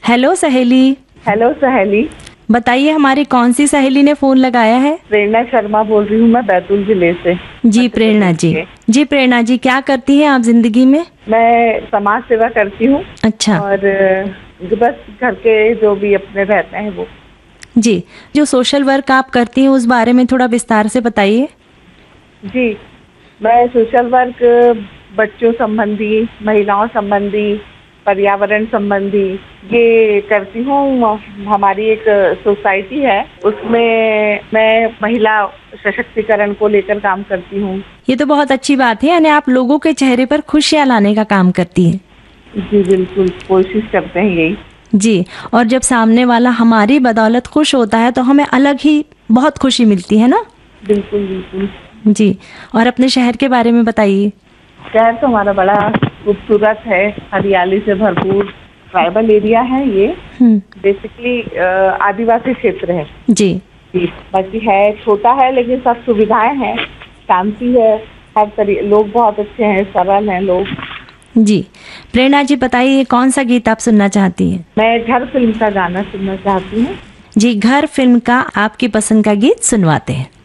Hello सहेली। Hello सहेली। बताइए हमारी कौन सी सहेली ने फोन लगाया है? प्रेरणा शर्मा बोल रही हूँ मैं बैतूल जिले से। जी प्रेरणा जी। जी प्रेरणा जी, क्या करती हैं आप जिंदगी में? मैं समाज सेवा करती हूँ। अच्छा। और बस घर के जो भी अपने रहते हैं वो। जी, जो सोशल वर्क आप करती हैं उस बारे में थोड़ा विस्तार से बताइए। जी, मैं सोशल वर्क बच्चों संबंधी, महिलाओं संबंधी, पर्यावरण संबंधी ये करती हूँ। हमारी एक सोसाइटी है, उसमें मैं महिला सशक्तिकरण को लेकर काम करती हूँ। ये तो बहुत अच्छी बात है, यानी आप लोगों के चेहरे पर खुशियाँ लाने का काम करती हैं। जी बिल्कुल, कोशिश करते हैं यही। जी, और जब सामने वाला हमारी बदौलत खुश होता है तो हमें अलग ही बहुत खुशी मिलती है ना? बिल्कुल बिल्कुल। जी, और अपने शहर के बारे में बताइए। शहर तो हमारा बड़ा खूबसूरत है, हरियाली से भरपूर ट्राइबल एरिया है ये। बेसिकली आदिवासी क्षेत्र है। जी जी, बाकी है छोटा है लेकिन सब सुविधाएं हैं, शांति है, हर लोग बहुत अच्छे हैं, सरल हैं लोग। जी प्रेरणा जी, बताइए कौन सा गीत आप सुनना चाहती हैं? मैं घर फिल्म का गाना सुनना चाहती हूँ। जी, घर फिल्म का आपकी पसंद का गीत सुनवाते हैं।